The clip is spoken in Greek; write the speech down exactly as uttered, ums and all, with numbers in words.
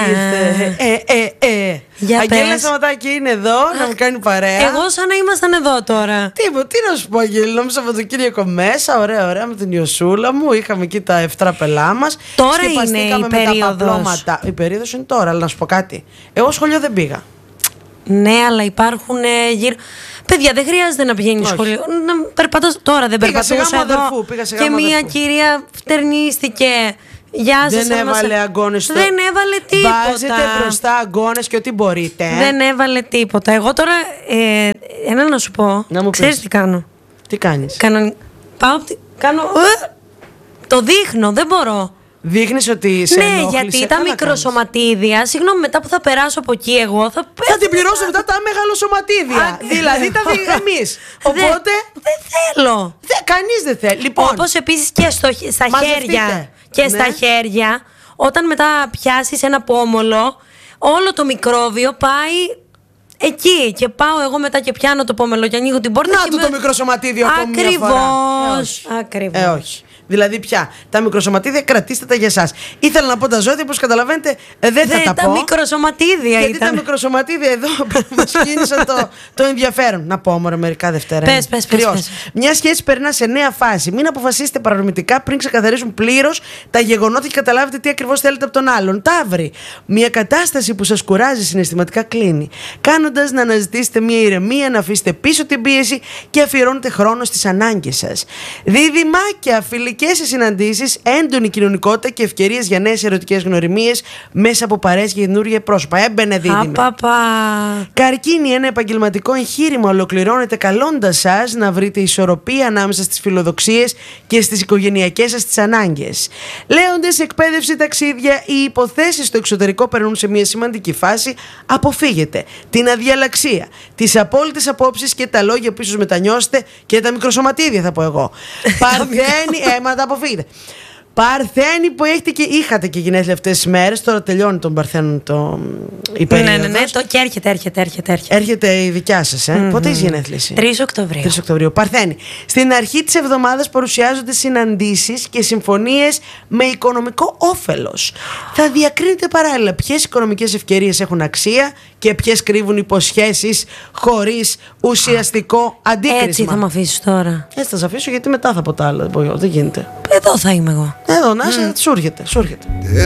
ήρθε. Ε, ε, ε. Αγγέλα Σαματάκη είναι εδώ να μου κάνει παρέα. Εγώ σαν να ήμασταν εδώ τώρα. Τι, τι να σου πω, Αγγέλα, νόμιζα Σαββατοκύριακο μέσα, ωραία, ωραία, με την Ιωσούλα μου. Είχαμε εκεί τα εφτράπελά μας. Τώρα είναι η περίοδος. Η περίοδος είναι τώρα, αλλά να σου πω κάτι. Εγώ σχολείο δεν πήγα. Ναι, αλλά υπάρχουν γύρω. Παιδιά, δεν χρειάζεται να πηγαίνει σχολείο. Να περπατάς. Τώρα δεν περπατούσα εδώ. Αδερφού, πήγα σε και μία αδερφού. Κυρία φτερνίστηκε. Γεια σας. Δεν έβαλε αγώνες. Δεν έβαλε τίποτα. Βάζετε μπροστά αγώνες και ό,τι μπορείτε. Δεν έβαλε τίποτα. Εγώ τώρα. Ε, ένα να σου πω. Να μου ξέρεις τι κάνω. Τι κάνεις? Κάνω. Πάω. Κάνω. Ε, το δείχνω. Δεν μπορώ. Δείχνεις ότι σε ναι, ενόχλησε. γιατί τα μικροσωματίδια, συγγνώμη, μετά που θα περάσω από εκεί εγώ θα... Θα την πληρώσω μετά τα μεγαλοσωματίδια. Δηλαδή τα δει εμείς. Οπότε... Δεν θέλω. Δε, κανείς δεν θέλει. Λοιπόν, όπως επίσης και στο, στα μαζευτείτε. χέρια. Και Ναι. στα χέρια, όταν μετά πιάσεις ένα πόμολο, όλο το μικρόβιο πάει... Εκεί και πάω εγώ μετά και πιάνω το πόμελο και ανοίγω την πόρτα. Να και του με... το μικροσωματίδιο ακόμη μια φορά. Ακριβώς. Ε, Ακριβώς. Ε, όχι. Δηλαδή πια τα μικροσωματίδια κρατήστε τα για εσάς. Ήθελα να πω τα ζώδια, όπως καταλαβαίνετε ε, δεν θα Δε, τα, τα πω. μικροσωματίδια Γιατί ήταν. τα μικροσωματίδια εδώ μας κίνησαν το, το ενδιαφέρον. Να πω μωρέ μερικά Δευτέρα. Πες, πες, πες, πες. Μια σχέση περνά σε νέα φάση. Μην αποφασίσετε παρορμητικά πριν ξεκαθαρίσουν πλήρως τα γεγονότα και καταλάβετε τι ακριβώς θέλετε από τον άλλον. Ταύρη. Μια κατάσταση που σας κουράζει συναισθηματικά κλείνει. Κάνοντας να αναζητήσετε μια ηρεμία, να αφήσετε πίσω την πίεση και αφιερώνετε χρόνο στις ανάγκες σας. Δίδυμάκια, φιλικές συναντήσεις, έντονη κοινωνικότητα και ευκαιρίες για νέες ερωτικές γνωριμίες μέσα από παρέες και καινούργια πρόσωπα. Έμπαινε δίδυμη. Απαπα. Καρκίνη, ένα επαγγελματικό εγχείρημα ολοκληρώνεται καλώντας σας να βρείτε ισορροπία ανάμεσα στις φιλοδοξίες και στις οικογενειακές σας τις ανάγκες. Λέοντες, εκπαίδευση, ταξίδια, οι υποθέσεις στο εξωτερικό περνούν σε μια σημαντική φάση. Αποφύγετε την αδιαλαξία, τις απόλυτες απόψεις και τα λόγια που ίσως μετανιώσετε και τα μικροσωματίδια, θα πω εγώ. Παρθένη, αίμα, τα αποφύγετε. Παρθένη που έχετε και είχατε και γενέθλια αυτές τις μέρες. Τώρα τελειώνει τον Παρθένων το... η περίοδος. Ναι, ναι, ναι, το... και έρχεται, έρχεται, έρχεται, έρχεται. Έρχεται η δικιά σας, ε. Mm-hmm. Πότε έχεις γενέθλια εσύ? τρεις Οκτωβρίου. τρεις Οκτωβρίου. Παρθένη. Στην αρχή της εβδομάδας παρουσιάζονται συναντήσεις και συμφωνίες με οικονομικό όφελος. Θα διακρίνετε παράλληλα ποιες οικονομικές ευκαιρίες έχουν αξία και ποιες κρύβουν υποσχέσεις χωρίς ουσιαστικό αντίκρισμα. Έτσι θα με αφήσεις τώρα? Έτσι θα σε αφήσω, γιατί μετά θα πω τα άλλα. Δεν γίνεται. Εδώ θα είμαι εγώ. Εδώ να είσαι, mm. σου έρχεται, σου έρχεται.